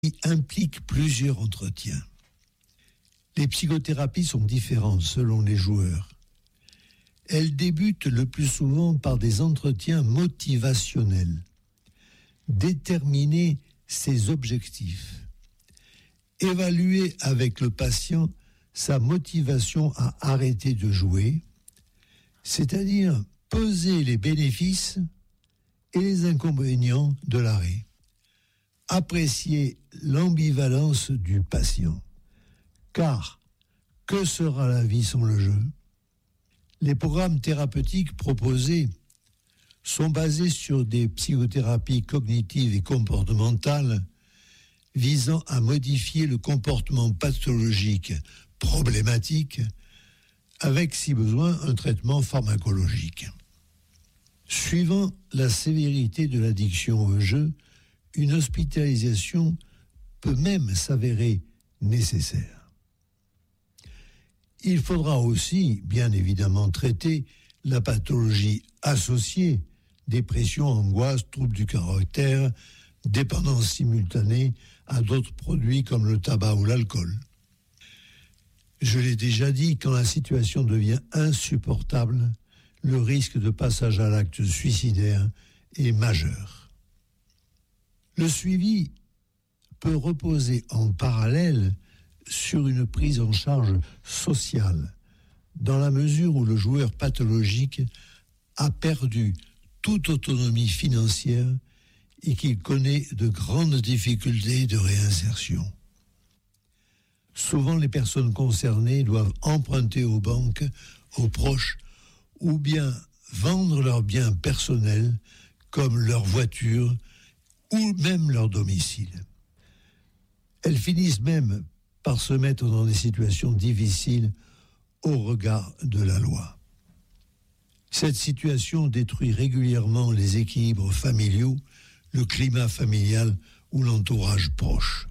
qui implique plusieurs entretiens. Les psychothérapies sont différentes selon les joueurs. Elles débutent le plus souvent par des entretiens motivationnels. Déterminer ses objectifs. Évaluer avec le patient sa motivation à arrêter de jouer, c'est-à-dire peser les bénéfices et les inconvénients de l'arrêt. Apprécier l'ambivalence du patient. Car, que sera la vie sans le jeu ? Les programmes thérapeutiques proposés sont basés sur des psychothérapies cognitives et comportementales visant à modifier le comportement pathologique problématique avec, si besoin, un traitement pharmacologique. Suivant la sévérité de l'addiction au jeu, une hospitalisation peut même s'avérer nécessaire. Il faudra aussi, bien évidemment, traiter la pathologie associée, dépression, angoisse, troubles du caractère, dépendance simultanée à d'autres produits comme le tabac ou l'alcool. Je l'ai déjà dit, quand la situation devient insupportable, le risque de passage à l'acte suicidaire est majeur. Le suivi peut reposer en parallèle sur une prise en charge sociale, dans la mesure où le joueur pathologique a perdu toute autonomie financière et qu'il connaît de grandes difficultés de réinsertion. Souvent, les personnes concernées doivent emprunter aux banques, aux proches, ou bien vendre leurs biens personnels, comme leur voiture, ou même leur domicile. Elles finissent même par se mettre dans des situations difficiles au regard de la loi. Cette situation détruit régulièrement les équilibres familiaux, le climat familial ou l'entourage proche.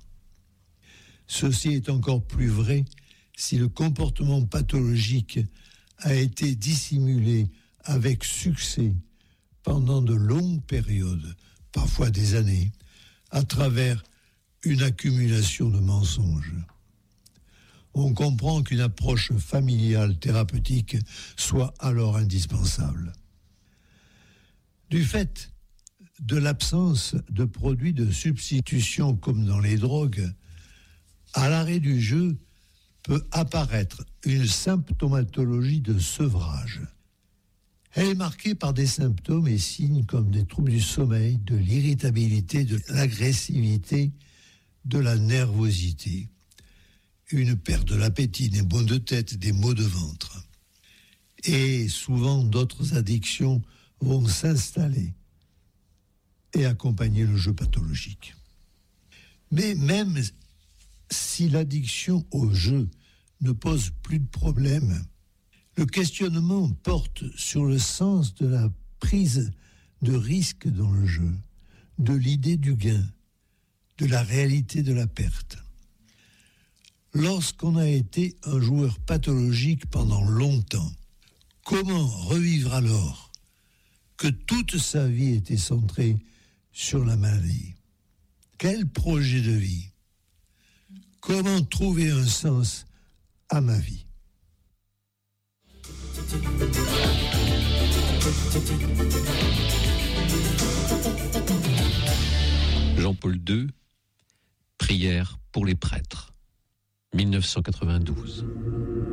Ceci est encore plus vrai si le comportement pathologique a été dissimulé avec succès pendant de longues périodes, parfois des années, à travers une accumulation de mensonges. On comprend qu'une approche familiale thérapeutique soit alors indispensable. Du fait de l'absence de produits de substitution comme dans les drogues, à l'arrêt du jeu peut apparaître une symptomatologie de sevrage. Elle est marquée par des symptômes et signes comme des troubles du sommeil, de l'irritabilité, de l'agressivité, de la nervosité, une perte de l'appétit, des maux de tête, des maux de ventre. Et souvent d'autres addictions vont s'installer et accompagner le jeu pathologique. Mais même si l'addiction au jeu ne pose plus de problème, le questionnement porte sur le sens de la prise de risque dans le jeu, de l'idée du gain, de la réalité de la perte. Lorsqu'on a été un joueur pathologique pendant longtemps, comment revivre alors que toute sa vie était centrée sur la maladie ? Quel projet de vie ? Comment trouver un sens à ma vie ? Jean-Paul II, prière pour les prêtres, 1992.